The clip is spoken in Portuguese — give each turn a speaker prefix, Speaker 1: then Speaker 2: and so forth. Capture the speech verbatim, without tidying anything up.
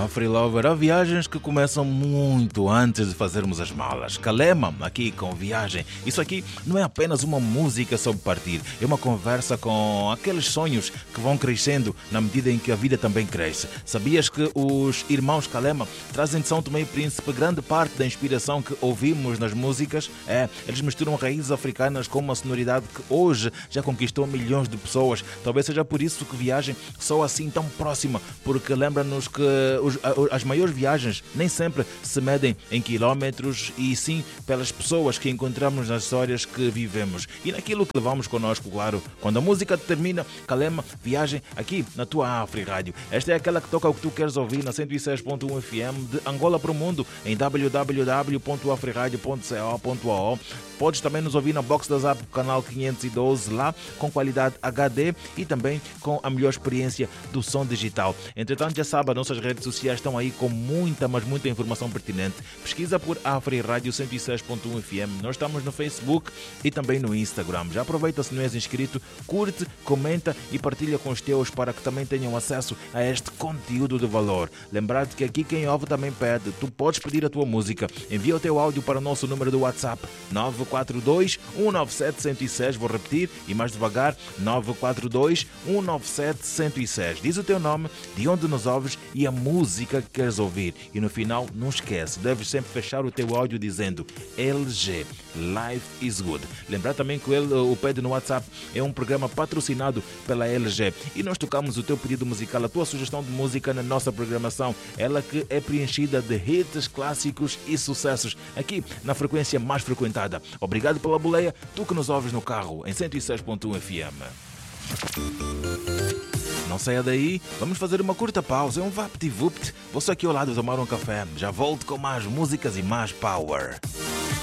Speaker 1: Freelover, há viagens que começam muito antes de fazermos as malas. Kalema, aqui com Viagem. Isso aqui não é apenas uma música sobre partir, é uma conversa com aqueles sonhos que vão crescendo na medida em que a vida também cresce. Sabias que os irmãos Kalema trazem de São Tomé e Príncipe grande parte da inspiração que ouvimos nas músicas? É, eles misturam raízes africanas com uma sonoridade que hoje já conquistou milhões de pessoas. Talvez seja por isso que Viagem soa assim tão próxima, porque lembra-nos que os, as maiores viagens nem sempre se medem em quilómetros e sim pelas pessoas que encontramos nas histórias que vivemos e naquilo que levamos connosco, claro. Quando a música termina, Kalema, Viagem, aqui na tua Afri Rádio. Esta é aquela que toca o que tu queres ouvir na cento e seis ponto um F M de Angola para o mundo em w w w ponto afriradio ponto co ponto a o. Podes também nos ouvir na box da Zap, canal quinhentos e doze, lá com qualidade H D e também com a melhor experiência do som digital. Entretanto, já sabe, as nossas redes sociais estão aí com muita, mas muita informação pertinente. Pesquisa por Afri Rádio cento e seis ponto um F M. Nós estamos no Facebook e também no Instagram. Já aproveita, se não és inscrito, curte, comenta e partilha com os teus para que também tenham acesso a este conteúdo de valor. Lembrar-te que aqui quem ouve também pede. Tu podes pedir a tua música. Envia o teu áudio para o nosso número do WhatsApp nove quatro dois, um nove sete, um zero seis. Vou repetir e mais devagar, nove quatro dois, um nove sete, um zero seis. Diz o teu nome, de onde nos ouves e a música que queres ouvir. E no final, não esquece, deves sempre fechar o teu áudio dizendo L G, Life is Good. Lembrar também que ele, o Pede no WhatsApp é um programa patrocinado pela L G e nós tocamos o teu pedido musical, a tua sugestão de música na nossa programação. Ela que é preenchida de hits, clássicos e sucessos aqui na frequência mais frequentada. Obrigado pela boleia, tu que nos ouves no carro em cento e seis ponto um F M. Não saia daí, vamos fazer uma curta pausa, é um vapt-vupt. Vou só aqui ao lado tomar um café. Já volto com mais músicas e mais power.